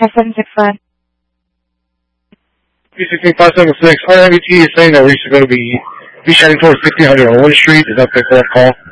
5765. 316-576. RWT is saying that we're going to be heading towards 1600 Owen Street. Is that the correct call?